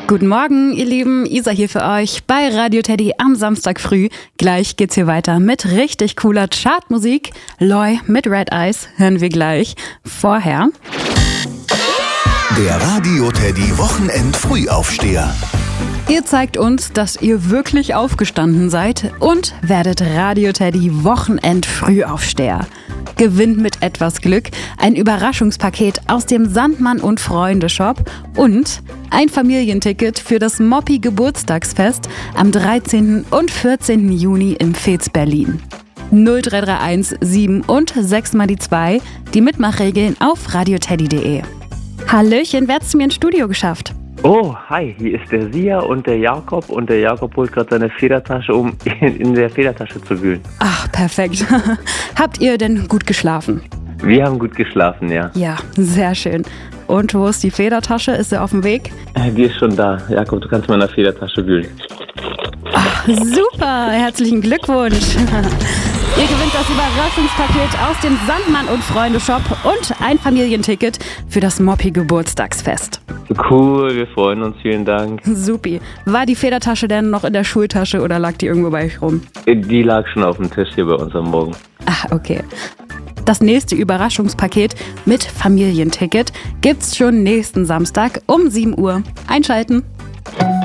Guten Morgen, ihr Lieben. Isa hier für euch bei Radio Teddy am Samstag früh. Gleich geht's hier weiter mit richtig cooler Chartmusik. Loy mit Red Eyes hören wir gleich. Vorher der Radio Teddy Wochenend-Frühaufsteher. Ihr zeigt uns, dass ihr wirklich aufgestanden seid und werdet Radio Teddy Wochenend-Frühaufsteher. Gewinnt mit etwas Glück ein Überraschungspaket aus dem Sandmann und Freunde Shop und ein Familienticket für das Moppi Geburtstagsfest am 13. und 14. Juni im Fez Berlin. 0331 7 und 6 mal die 2, die Mitmachregeln auf radioteddy.de. Hallöchen, wer hat's mir ins Studio geschafft? Oh, hi, hier ist der Sia und der Jakob holt gerade seine Federtasche, um in der Federtasche zu wühlen. Ach, perfekt. Habt ihr denn gut geschlafen? Wir haben gut geschlafen, ja. Ja, sehr schön. Und wo ist die Federtasche? Ist sie auf dem Weg? Die ist schon da. Jakob, du kannst mal in der Federtasche wühlen. Ach, super, herzlichen Glückwunsch. Ihr gewinnt das Überraschungspaket aus dem Sandmann und Freunde Shop und ein Familienticket für das Moppi Geburtstagsfest. Cool, wir freuen uns, vielen Dank. Supi. War die Federtasche denn noch in der Schultasche oder lag die irgendwo bei euch rum? Die lag schon auf dem Tisch hier bei uns am Morgen. Ach, okay. Das nächste Überraschungspaket mit Familienticket gibt's schon nächsten Samstag um 7 Uhr. Einschalten.